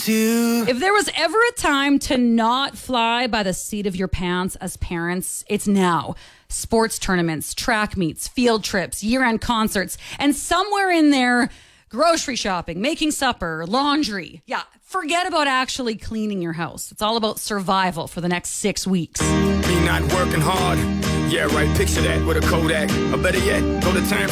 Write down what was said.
to. If there was ever a time to not fly by the seat of your pants as parents, it's now. Sports tournaments, track meets, field trips, year-end concerts, and somewhere in there, grocery shopping, making supper, laundry. Yeah, forget about actually cleaning your house. It's all about survival for the next 6 weeks. Me not working hard. Yeah, right. Picture that with a Kodak. Or better yet, go to Times